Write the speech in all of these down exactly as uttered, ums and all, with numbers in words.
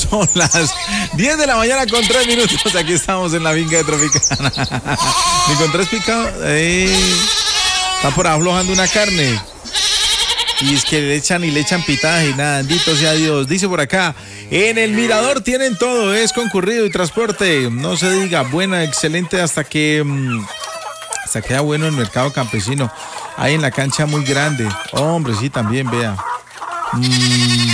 Son las diez de la mañana con tres minutos. Aquí estamos en la finca de Tropicana. Ni con tres picados. Eh, está por aflojando una carne. Y es que le echan y le echan pitadas y nada. Bendito sea Dios. Dice por acá, en el Mirador tienen todo. Es concurrido y transporte. No se diga, buena, excelente hasta que... Mmm, hasta queda bueno el mercado campesino. Ahí en la cancha muy grande. Hombre, sí, también, vea. Mm,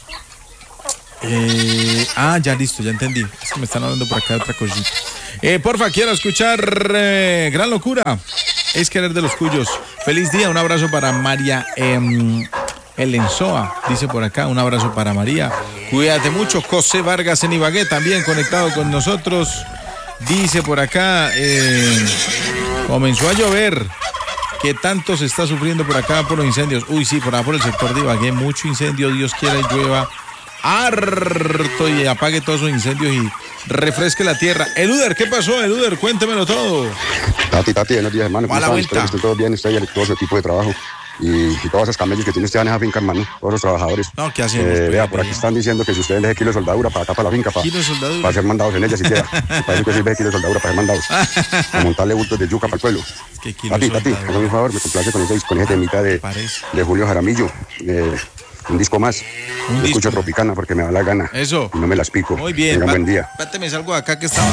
eh, ah, ya listo, ya entendí. Es que me están hablando por acá de otra cosita. Eh, porfa, quiero escuchar eh, Gran Locura. Es querer de los cuyos. Feliz día, un abrazo para María eh, Elenzoa. Dice por acá, un abrazo para María. Cuídate mucho. José Vargas en Ibagué también conectado con nosotros. Dice por acá, eh, comenzó a llover. ¿Qué tanto se está sufriendo por acá por los incendios? Uy, sí, por acá por el sector de Ibagué, mucho incendio. Dios quiera y llueva harto y apague todos esos incendios y refresque la tierra. Eluder, ¿qué pasó, Eluder? Cuéntemelo todo. Tati, Tati, buenos días, hermano. ¿Cómo están? Espero que estén todos bien, usted y todo su equipo de trabajo. Y, y todos esos camellos que tiene usted en esa finca, hermano, todos los trabajadores. No, ¿qué hacemos? Eh, vea, por aquí están diciendo que si usted deje kilo de soldadura para acá, para la finca, para, para ser mandados en ella siquiera. Parece que sirve kilo de soldadura para ser mandados. A montarle bultos de yuca para el pueblo. Es que Tati, Tati, hazme un favor, me complace con ese, con ese temita de, de Julio Jaramillo. Eh, un disco más. Un Yo disco. Escucho Tropicana porque me da la gana. Eso. Y no me las pico. Muy bien. Tengan buen día. Espérate, me salgo de acá que estaba.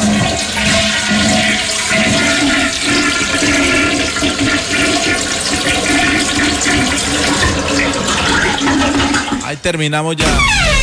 Ahí terminamos ya.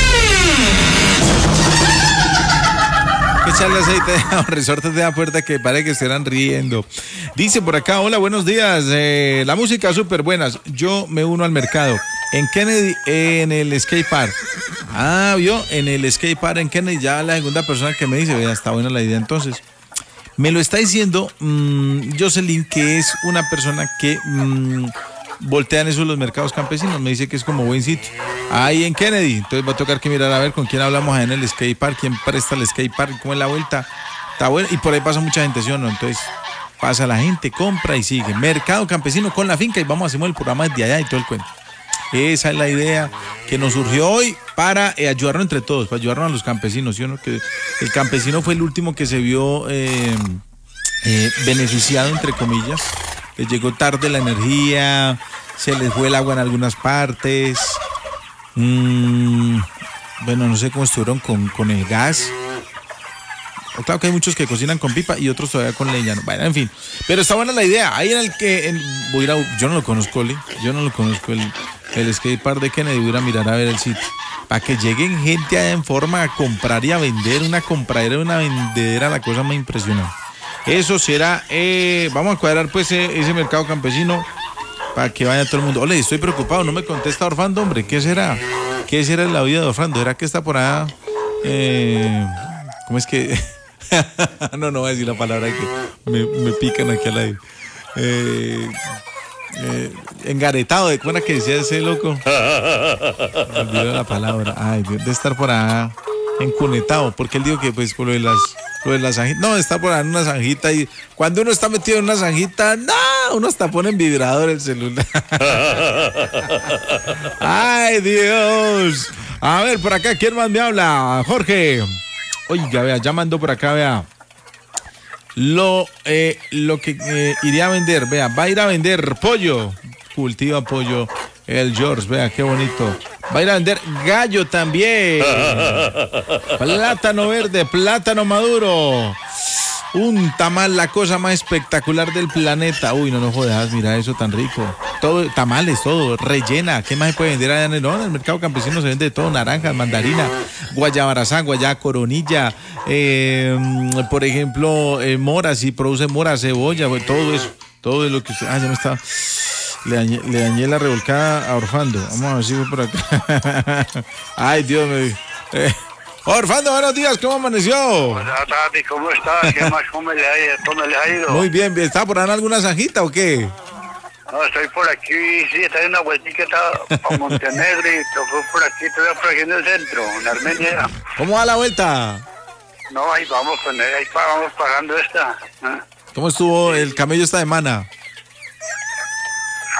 Que echarle aceite a resortes de la puerta que parece que estarán riendo. Dice por acá, hola, buenos días. Eh, la música súper buenas. Yo me uno al mercado. En Kennedy, en el skate park. Ah, vio, en el skate park en Kennedy. Ya la segunda persona que me dice, vea, está buena la idea entonces. Me lo está diciendo mmm, Jocelyn, que es una persona que mmm, voltean eso los mercados campesinos. Me dice que es como buen sitio. Ahí en Kennedy. Entonces va a tocar que mirar a ver con quién hablamos ahí en el skate park, quién presta el skate park, cómo es la vuelta. Está bueno. Y por ahí pasa mucha gente, ¿sí o no? Entonces pasa la gente, compra y sigue. Mercado campesino con la finca y vamos a hacer el programa desde allá y todo el cuento. Esa es la idea que nos surgió hoy para eh, ayudarnos entre todos, para ayudarnos a los campesinos, ¿sí o no? Que el campesino fue el último que se vio eh, eh, beneficiado, entre comillas. Les llegó tarde la energía, se les fue el agua en algunas partes. Mm, bueno, no sé cómo estuvieron con, con el gas. Claro que hay muchos que cocinan con pipa y otros todavía con leña. Bueno, en fin. Pero está buena la idea. Ahí en el que... En, voy a ir a, yo no lo conozco, Lee. Yo no lo conozco, el, el skate park de Kennedy. Voy a ir a mirar a ver el sitio. Para que lleguen gente allá en forma a comprar y a vender. Una compradera y una vendedera, la cosa más impresionante. Eso será... Eh, vamos a cuadrar pues ese, ese mercado campesino para que vaya todo el mundo. Ole, estoy preocupado. No me contesta Orfando, hombre. ¿Qué será? ¿Qué será la vida de Orfando? ¿Será que está por allá? Eh, ¿Cómo es que...? no, no voy a decir la palabra que me, me pican aquí al aire. Eh, eh, engaretado, ¿de cuándo que decía ese loco? Me olvidó la palabra. Ay, de, de estar por allá encunetado, porque él dijo que pues por lo de las, lo de las zanjitas, no, de estar por allá en una zanjita y cuando uno está metido en una zanjita, no, uno hasta pone en vibrador el celular. Ay, Dios. A ver, por acá, ¿quién más me habla? Jorge. Oiga, vea, ya mandó por acá, vea. Lo, eh, lo que eh, iría a vender, vea, va a ir a vender pollo. Cultiva pollo. El George, vea, qué bonito. Va a ir a vender gallo también. Plátano verde, plátano maduro. Un tamal, la cosa más espectacular del planeta. Uy, no nos jodas, mira eso tan rico. Todo, tamales, todo, rellena. ¿Qué más se puede vender allá en el, no, en el mercado campesino? Se vende de todo, naranjas, mandarina, guayabarazán, guayá, coronilla, eh, por ejemplo, eh, mora, si produce mora, cebolla, todo eso, todo es lo que usted, ah, ya me está, le dañé, le dañé la revolcada a Orfando. Vamos a ver si voy por acá. Ay, Dios mío. Eh. Orfando, buenos días, ¿cómo amaneció? Hola, Tati, ¿cómo estás? ¿Qué más? ¿Cómo le ha ido? ¿Cómo le ha ido? Muy bien, ¿está por ahí en alguna zanjita o qué? No, estoy por aquí, sí, estoy en una vueltica a Montenegro y tocó por aquí, estoy por aquí en el centro, en Armenia. ¿Cómo va la vuelta? No, ahí vamos, con él, ahí vamos pagando esta. ¿eh? ¿Cómo estuvo el camello esta semana?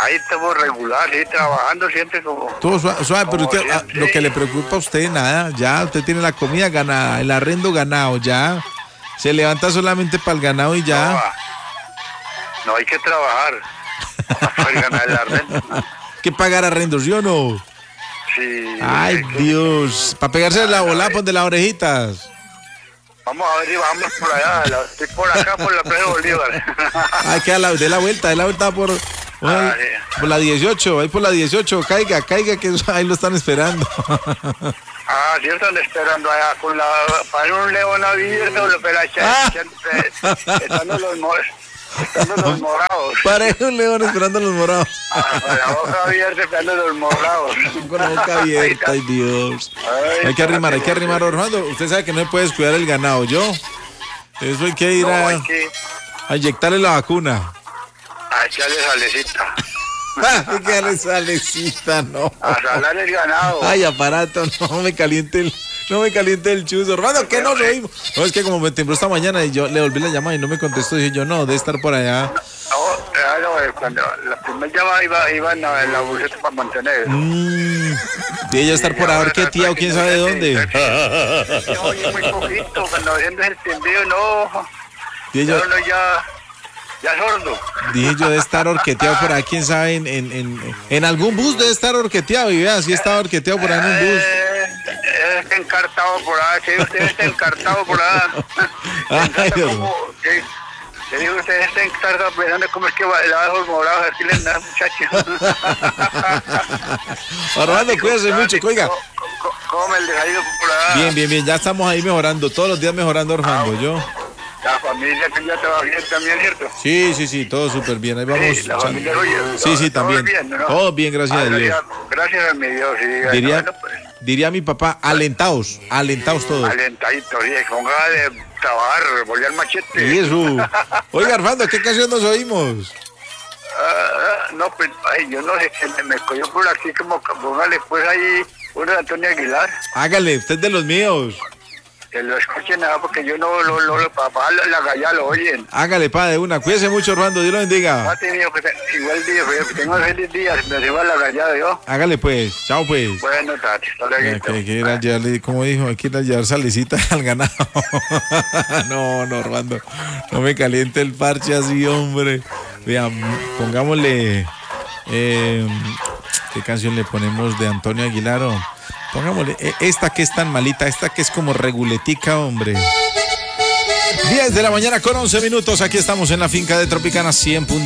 Ahí estamos regular, sí, trabajando siempre como... Todo suave, suave pero usted, a, lo que le preocupa a usted, nada, ya, usted tiene la comida ganada, el arrendo ganado, ya. Se levanta solamente para el ganado y ya. No, no hay que trabajar para ganar el arrendo. ¿Qué pagar arrendos, yo no? Sí. Ay, Dios, para pegarse la bola de las orejitas. Vamos a ver si vamos por allá, la, estoy por acá por la Plaza Bolívar. Ay, que la, de la vuelta, de la vuelta por, por, ah, sí. por la dieciocho, ahí por la dieciocho, caiga, caiga, que ahí lo están esperando. Ah, sí, están esperando allá con la, para un león abierto, lo pelacha, estando los moros. Estando los morados. Parece un león esperando los morados. Ah, con la boca abierta esperando los morados. Con la boca abierta, ay Dios. Ay, hay que arrimar, hay que arrimar, Orlando. Usted sabe que no puede descuidar el ganado, ¿yo? Eso hay que ir no, a, hay que... a inyectarle la vacuna. A echarle salecita. Ah, hay que darle salecita, no. A salar el ganado. Ay, aparato, no me caliente el... No me caliente el chuzo. Orlando, ¿qué nos reímos? No, es que como me tembló esta mañana y yo le volví la llamada y no me contestó, dije yo, no, debe estar por allá. No, no, cuando la primera llamada iba, iba en la, en la buseta para Montenegro. Mmm, debe ya estar por ahí, ¿qué tía o quién sabe de dónde? Yo oye muy poquito, cuando haciendo el tendido, no. Dije yo, no, ya, ya sordo. Dije yo, debe estar orqueteado por ahí, quién sabe, en, en, en, en algún bus debe estar orqueteado, y vea, si estaba orqueteado por ahí en un bus. Está encartado por ahí, sí, usted está encartado por ahí. Ay, Dios. ¿Qué? Le digo, usted está encartado pensando cómo es que va, le va a dejar morado, así le da, muchacho. Orlando, cuídese mucho, oiga. ¿Cómo me el desayuno por ahí? Bien, bien, bien, ya estamos ahí mejorando, todos los días mejorando, Orlando, yo. La familia que ya te va bien también, ¿cierto? Sí, sí, sí, todo súper bien, ahí vamos. Sí, la familia, oye, sí, sí, también. Bien, ¿no? Todo bien, gracias ah, a Dios. Gracias a mi Dios, sí. Diría, bueno, pues. diría mi papá, alentados, alentados todos. Alentaditos, sí, con ganas de trabajar, volver al machete. Y eso. Oiga, Armando, ¿qué canción nos oímos? Uh, no, pues, ay, yo no sé, me, me cogió por aquí como, póngale, pues ahí, uno de Antonio Aguilar. Hágale, usted es de los míos. Que lo escuchen nada, porque yo no, lo, lo, lo papá, la, la galla lo oyen. Hágale, pa, de una. Cuídese mucho, Orlando, Dios lo bendiga. No, tenido, pues, igual día, que tengo feliz día, me lleva la gallada yo. Hágale, pues, chao, pues. Bueno, Tati, hasta luego. Que hay que ir a llevarle, como dijo, hay que ir a llevar salecita al ganado. No, no, Orlando, no me caliente el parche así, hombre. Vean, pongámosle, eh, ¿qué canción le ponemos de Antonio Aguilar? Pongámosle esta que es tan malita, esta que es como reguletica, hombre. diez de la mañana con once minutos, aquí estamos en la finca de Tropicana cien.